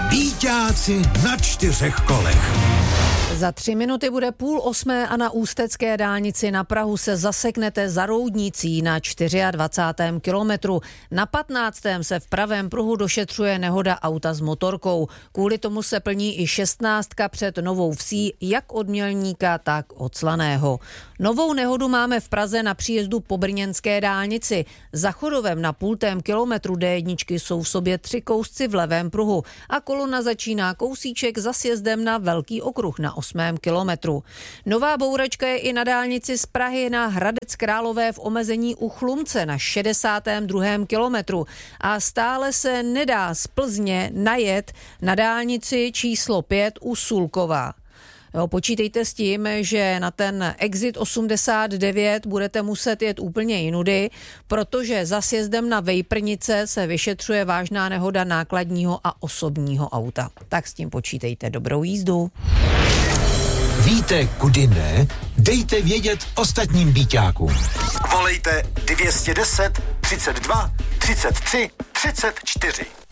Bíťáci na 4 kolech. Za 3 minuty bude 7:30 a na Ústecké dálnici na Prahu se zaseknete za Roudnicí na 24. kilometru. Na 15. se v pravém pruhu došetřuje nehoda auta s motorkou. Kvůli tomu se plní i 16 před Novou Vsí, jak od Mělníka, tak od Slaného. Novou nehodu máme v Praze na příjezdu po brněnské dálnici. Za Chodovem na 0,5 kilometru D1 jsou v sobě 3 kousci v levém pruhu a kolona začíná kousíček za sjezdem na Velký okruh na 8. kilometru. Nová bouračka je i na dálnici z Prahy na Hradec Králové v omezení u Chlumce na 62. kilometru a stále se nedá z Plzně najet na dálnici číslo 5 u Sulkova. Jo, počítejte s tím, že na ten exit 89 budete muset jet úplně jinudy, protože za sjezdem na Vejprnice se vyšetřuje vážná nehoda nákladního a osobního auta. Tak s tím počítejte. Dobrou jízdu. Víte, kudy ne? Dejte vědět ostatním bíťákům. Volejte 210 32 33 34.